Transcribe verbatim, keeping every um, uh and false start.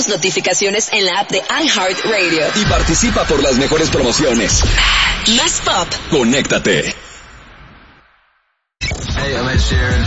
las notificaciones en la app de iHeartRadio. Y participa por las mejores promociones. Más pop. Conéctate. Hey, I'm Ed Sheeran.